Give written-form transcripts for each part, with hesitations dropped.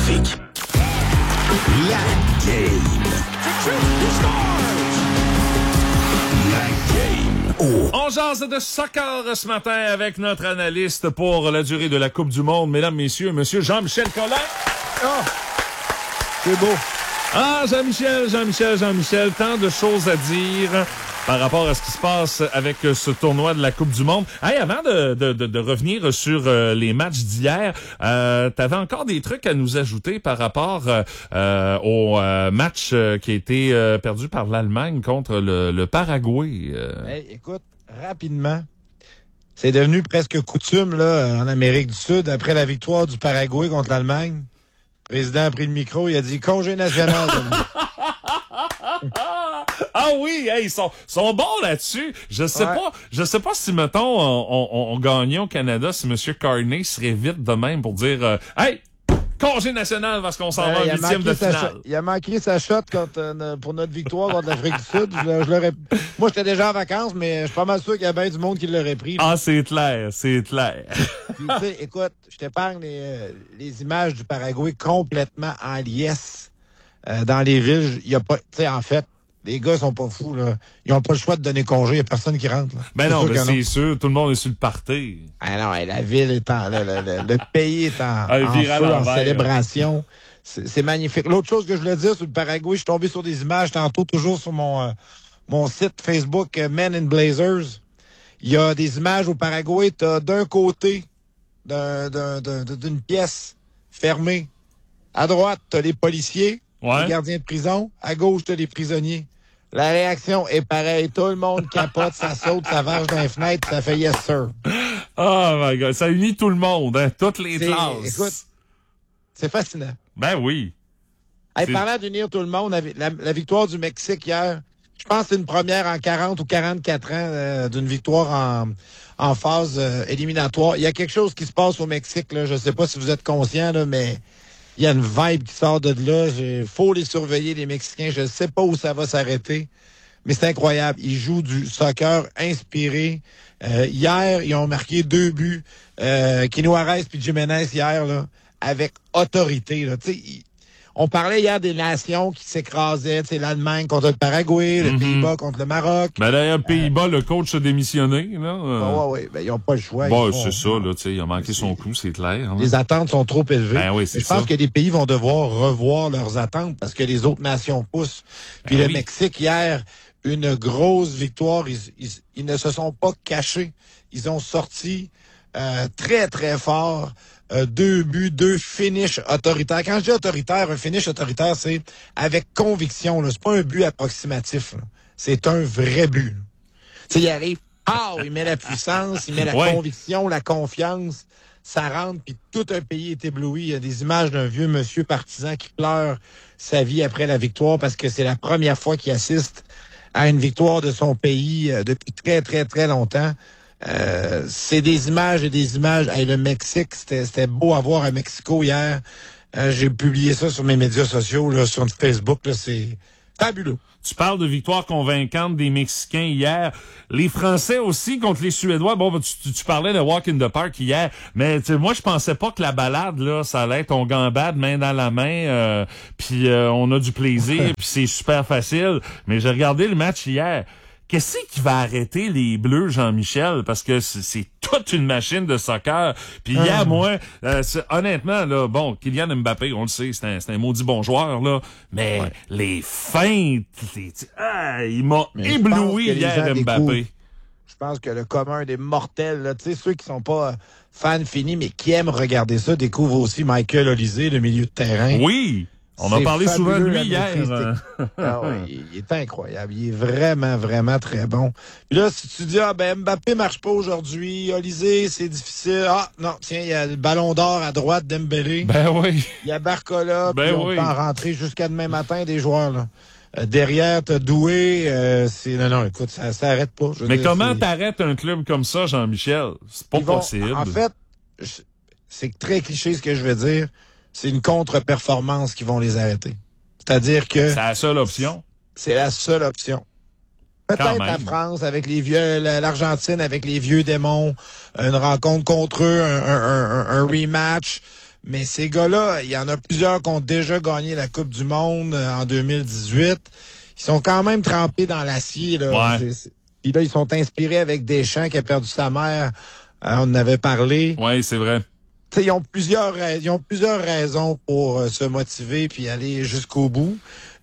trafic. La game. La game. Oh. On jase de soccer ce matin avec notre analyste pour la durée de la Coupe du Monde. Mesdames, messieurs, monsieur Jean-Michel Collin. Ah, c'est beau. Ah, Jean-Michel, tant de choses à dire par rapport à ce qui se passe avec ce tournoi de la Coupe du Monde. Hey, avant de revenir sur les matchs d'hier, t'avais encore des trucs à nous ajouter par rapport au match qui a été perdu par l'Allemagne contre le Paraguay. Hey, écoute, rapidement, c'est devenu presque coutume là en Amérique du Sud, après la victoire du Paraguay contre l'Allemagne. Le président a pris le micro, il a dit « Congé national ». Ah oui, hey, ils sont bons là-dessus. Je sais pas si, mettons, on gagnait au Canada, si M. Carney serait vite de même pour dire hey, congé national parce qu'on s'en va en huitième de finale. Il a manqué sa shot pour notre victoire contre l'Afrique du Sud. Moi, j'étais déjà en vacances, mais je suis pas mal sûr qu'il y a bien du monde qui l'aurait pris. Ah, c'est clair. Puis, tu sais, écoute, je t'épargne les images du Paraguay complètement en liesse dans les villes. Il y a pas, tu sais, en fait, les gars sont pas fous, là. Ils ont pas le choix de donner congé. Il y a personne qui rentre, là. Ben non, c'est sûr. Tout le monde est sur le party. Ah non, la ville est le pays est en feu, en célébration. C'est magnifique. L'autre chose que je voulais dire sur le Paraguay, je suis tombé sur des images tantôt, toujours sur mon site Facebook Men in Blazers. Il y a des images au Paraguay. T'as d'un côté d'une pièce fermée. À droite, t'as les policiers, les gardiens de prison. À gauche, t'as les prisonniers. La réaction est pareille. Tout le monde capote, ça saute, ça varge dans les fenêtres, ça fait « yes, sir ». Oh my God, ça unit tout le monde, hein, toutes les classes. Écoute, c'est fascinant. Ben oui. Hey, parlant d'unir tout le monde, la victoire du Mexique hier, je pense que c'est une première en 40 ou 44 ans d'une victoire en phase éliminatoire. Il y a quelque chose qui se passe au Mexique, là. Je sais pas si vous êtes conscient, là, mais il y a une vibe qui sort de là. Il faut les surveiller, les Mexicains. Je ne sais pas où ça va s'arrêter, mais c'est incroyable. Ils jouent du soccer inspiré. Hier, ils ont marqué 2 buts. Kino Arez puis Jiménez hier, là, avec autorité. Là. On parlait hier des nations qui s'écrasaient. L'Allemagne contre le Paraguay, le Pays-Bas contre le Maroc. Ben d'ailleurs, Pays-Bas, le coach a démissionné. Oui, ben, ils n'ont pas le choix. Bon, c'est ça, là, il a manqué son coup, c'est clair. Hein? Les attentes sont trop élevées. Ben oui, c'est ça. Je pense que les pays vont devoir revoir leurs attentes parce que les autres nations poussent. Puis le Mexique, hier, une grosse victoire. Ils ne se sont pas cachés. Ils ont sorti très, très fort. 2 buts, 2 finishes autoritaires. Quand je dis autoritaire, un finish autoritaire, c'est avec conviction. Là. C'est pas un but approximatif. Là. C'est un vrai but. Il arrive, il met la puissance, il met la conviction, la confiance. Ça rentre, puis tout un pays est ébloui. Il y a des images d'un vieux monsieur partisan qui pleure sa vie après la victoire parce que c'est la première fois qu'il assiste à une victoire de son pays depuis très, très, très longtemps. C'est des images et des images. Hey, le Mexique, c'était beau à voir à Mexico hier. J'ai publié ça sur mes médias sociaux, là, sur Facebook. Là, c'est fabuleux. Tu parles de victoire convaincante des Mexicains hier. Les Français aussi contre les Suédois. Bon, tu parlais de walk in the park hier, mais moi je pensais pas que la balade là, ça allait être on gambade main dans la main, puis on a du plaisir, puis c'est super facile. Mais j'ai regardé le match hier. Qu'est-ce qui va arrêter les Bleus, Jean-Michel? Parce que c'est toute une machine de soccer. Puis hier, moi, honnêtement, là, bon, Kylian Mbappé, on le sait, c'est un maudit bon joueur, là. Mais les feintes, il m'a ébloui hier, Mbappé. Je pense que le commun des mortels, là, tu sais, ceux qui sont pas fans finis, mais qui aiment regarder ça, découvrent aussi Michael Olise, le milieu de terrain. Oui! On a parlé souvent de lui hier. Il est incroyable. Il est vraiment, vraiment très bon. Puis là, si tu dis, Mbappé marche pas aujourd'hui, Olise, c'est difficile. Ah, non, tiens, il y a le ballon d'or à droite d'Embélé. Ben oui. Il y a Barcola, puis on peut en rentrer jusqu'à demain matin des joueurs, là. Derrière, t'as Doué, non, écoute, ça s'arrête pas. Mais comment t'arrêtes un club comme ça, Jean-Michel? C'est pas possible. En fait, c'est très cliché ce que je veux dire. C'est une contre-performance qui vont les arrêter. C'est-à-dire que... C'est la seule option? C'est la seule option. Peut-être la France avec les vieux, l'Argentine avec les vieux démons, une rencontre contre eux, un rematch. Mais ces gars-là, il y en a plusieurs qui ont déjà gagné la Coupe du Monde en 2018. Ils sont quand même trempés dans l'acier. Là. Ouais. Puis là, ils sont inspirés avec Deschamps qui a perdu sa mère. On en avait parlé. Oui, c'est vrai. T'sais, ils ont plusieurs raisons pour se motiver puis aller jusqu'au bout.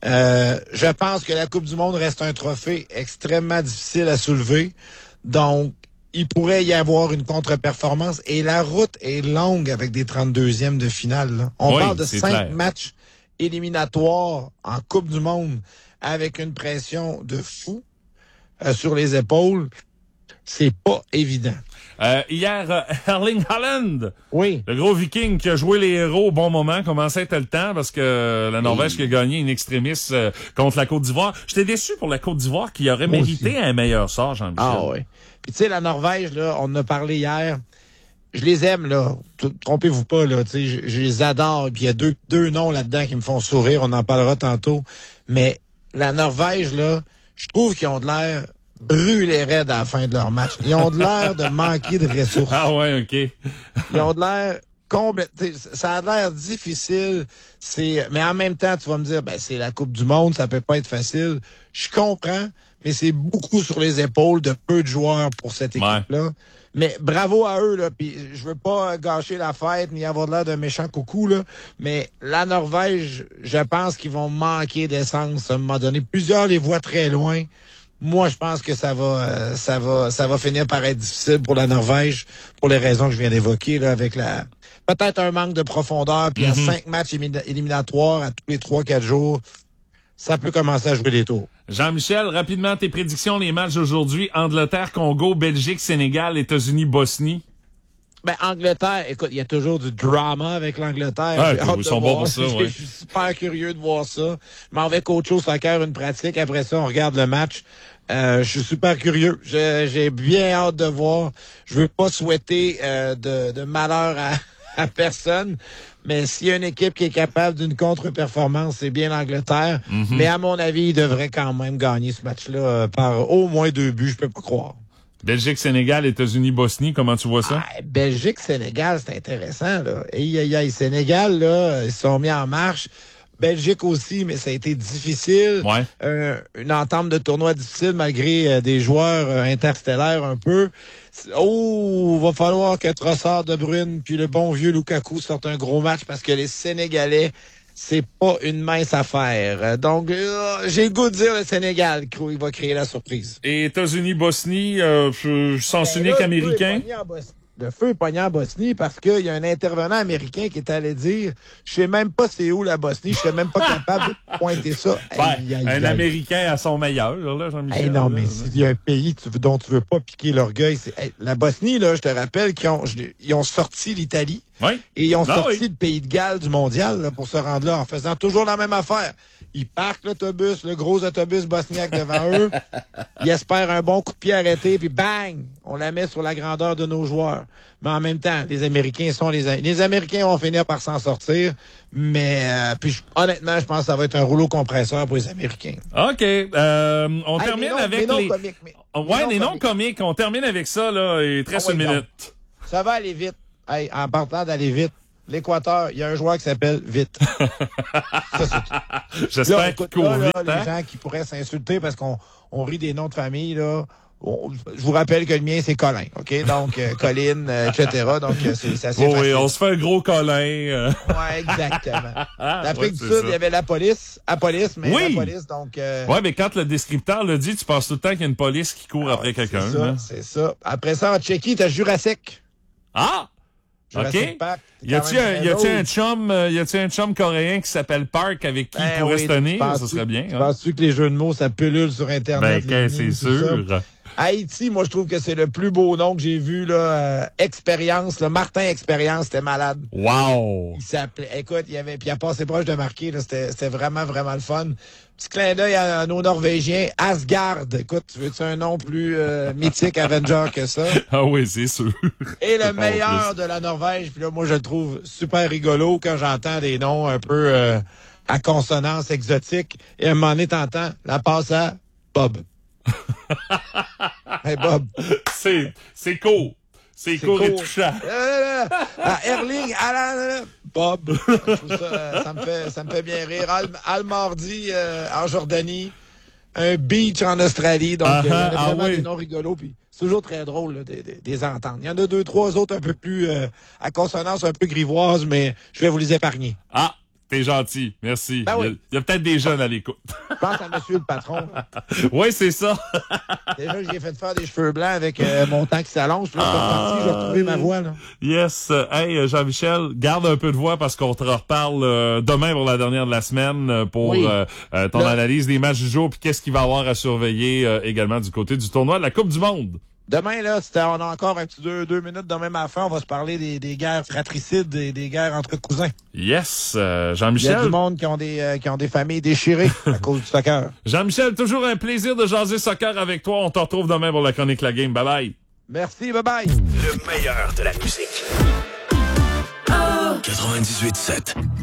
Je pense que la Coupe du Monde reste un trophée extrêmement difficile à soulever. Donc, il pourrait y avoir une contre-performance. Et la route est longue avec des 32e de finale. Là. On parle de 5 matchs éliminatoires en Coupe du Monde avec une pression de fou sur les épaules. C'est pas évident. Hier, Erling Haaland, oui, le gros Viking qui a joué les héros au bon moment, commençait à être le temps parce que la Norvège qui a gagné in extremis contre la Côte d'Ivoire. J'étais déçu pour la Côte d'Ivoire qui aurait mérité un meilleur sort, Jean-Michel. Ah oui. Puis tu sais, la Norvège, là, on en a parlé hier. Je les aime, là. Trompez-vous pas, là. Tu sais, je les adore. Puis il y a deux noms là-dedans qui me font sourire. On en parlera tantôt. Mais la Norvège, là, je trouve qu'ils ont de l'air brûlés raides à la fin de leur match. Ils ont de l'air de manquer de ressources. Ah ouais, OK. Ils ont de l'air ça a l'air difficile. Mais en même temps, tu vas me dire, ben, c'est la Coupe du Monde, ça peut pas être facile. Je comprends, mais c'est beaucoup sur les épaules de peu de joueurs pour cette équipe-là. Ouais. Mais bravo à eux, là. Puis je veux pas gâcher la fête ni avoir l'air d'un méchant coucou, là. Mais la Norvège, je pense qu'ils vont manquer d'essence à un moment donné. Plusieurs les voient très loin. Moi, je pense que ça va finir par être difficile pour la Norvège pour les raisons que je viens d'évoquer, là, avec peut-être un manque de profondeur, puis à 5 matchs éliminatoires à tous les 3-4 jours, ça peut commencer à jouer des tours. Jean-Michel, rapidement, tes prédictions, les matchs d'aujourd'hui, Angleterre, Congo, Belgique, Sénégal, États-Unis, Bosnie. Ben, Angleterre, écoute, il y a toujours du drama avec l'Angleterre. Ouais, ils sont bons pour ça, ouais. Je suis super curieux de voir ça. Je m'en vais coach au soccer, une pratique. Après ça, on regarde le match. Je suis super curieux. J'ai bien hâte de voir. Je veux pas souhaiter de malheur à personne. Mais s'il y a une équipe qui est capable d'une contre-performance, c'est bien l'Angleterre. Mm-hmm. Mais à mon avis, il devrait quand même gagner ce match-là par au moins 2 buts. Je peux pas croire. Belgique, Sénégal, États-Unis, Bosnie, comment tu vois ça? Belgique, Sénégal, c'est intéressant, là. Sénégal, là, ils se sont mis en marche. Belgique aussi, mais ça a été difficile. Ouais. Une entame de tournoi difficile malgré des joueurs interstellaires un peu. Va falloir que Trossard, De Bruyne puis le bon vieux Lukaku sortent un gros match parce que les Sénégalais, c'est pas une mince affaire. Donc, j'ai le goût de dire le Sénégal, il va créer la surprise. Et États-Unis, Bosnie, sens unique américain? Le feu est pogné en Bosnie parce qu'il y a un intervenant américain qui est allé dire « Je sais même pas c'est où la Bosnie, je serais même pas capable de pointer ça. » Un Américain à son meilleur, là, Jean-Michel. Non, mais s'il y a un pays dont tu veux pas piquer l'orgueil, c'est la Bosnie, là, je te rappelle qu'ils ont sorti l'Italie. Oui. Et ils ont sorti le pays de Galles du mondial là, pour se rendre là en faisant toujours la même affaire. Ils parquent l'autobus, le gros autobus bosniaque devant eux. Ils espèrent un bon coup de pied arrêté, puis bang! On la met sur la grandeur de nos joueurs. Mais en même temps, les Américains les Américains vont finir par s'en sortir. Mais honnêtement, je pense que ça va être un rouleau compresseur pour les Américains. OK. On termine avec les noms comiques. On termine avec ça, là. Il te reste une minute. Donc. Ça va aller vite. Hey, en partant d'aller vite, l'Équateur, il y a un joueur qui s'appelle Vite. J'espère qu'il court vite. Les gens qui pourraient s'insulter parce qu'on rit des noms de famille, là. Je vous rappelle que le mien, c'est Colin, OK? Donc, Colin, etc. Donc, c'est assez facile. Oui, on se fait un gros Colin. Ouais, exactement. L'Afrique du Sud, il y avait la police. La police. Donc... Ouais, mais quand le descripteur le dit, tu penses tout le temps qu'il y a une police qui court après quelqu'un. C'est ça. Après ça, en Tchéquie, t'as Jurassic. Ah! Jurassic Park, y a-t-il un chum coréen qui s'appelle Park avec qui il pourrait se tenir? Ça serait bien. Penses-tu que les jeux de mots, ça pullule sur Internet? C'est sûr. Haïti, moi, je trouve que c'est le plus beau nom que j'ai vu, là. Expérience, le Martin Expérience, c'était malade. Wow! Il s'appelait, écoute, puis il a passé proche de marquer, là. C'était vraiment, vraiment le fun. Petit clin d'œil à nos Norvégiens. Asgard. Écoute, tu veux-tu un nom plus mythique Avenger que ça? Ah oui, c'est sûr. Et le meilleur de la Norvège, puis là, moi, je le trouve super rigolo quand j'entends des noms un peu à consonance exotique. Et à un moment donné, t'entends la passe à Bob. Hey, Bob. C'est cool. C'est cool et touchant. Erling, pub. Je trouve ça me fait bien rire. Al-Mardi en Jordanie, un beach en Australie. Donc, il y en a vraiment des noms rigolos. Puis c'est toujours très drôle là, des entendre. Il y en a 2-3 autres un peu plus à consonance un peu grivoise, mais je vais vous les épargner. Ah! T'es gentil, merci. Ben oui. Il y a peut-être des jeunes à l'écoute. Je pense à monsieur le patron. Oui, c'est ça. Déjà, j'ai fait faire des cheveux blancs avec mon temps qui s'allonge. Puis là, je suis reparti, j'ai retrouvé ma voix. Là. Yes. Hey, Jean-Michel, garde un peu de voix parce qu'on te reparle demain pour la dernière de la semaine pour ton analyse des matchs du jour puis qu'est-ce qu'il va y avoir à surveiller également du côté du tournoi de la Coupe du Monde. Demain, là, on a encore un petit 2 minutes demain à la fin. On va se parler des guerres fratricides et des guerres entre cousins. Yes, Il y Jean-Michel. a du monde qui ont des familles déchirées à cause du soccer. Jean-Michel, toujours un plaisir de jaser soccer avec toi. On te retrouve demain pour la chronique La Game. Bye bye. Merci, bye bye. Le meilleur de la musique. 98.7.